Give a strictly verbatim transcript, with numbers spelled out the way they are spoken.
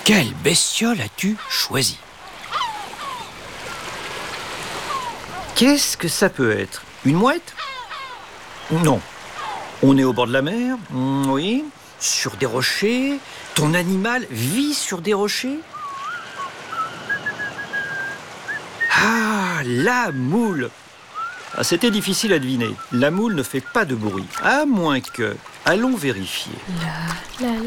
Quelle bestiole as-tu choisi? Qu'est-ce que ça peut être? Une mouette? Non. On est au bord de la mer? Oui. Sur des rochers? Ton animal vit sur des rochers? Ah, la moule! Ah, c'était difficile à deviner. La moule ne fait pas de bruit, à moins que... Allons vérifier. La, la,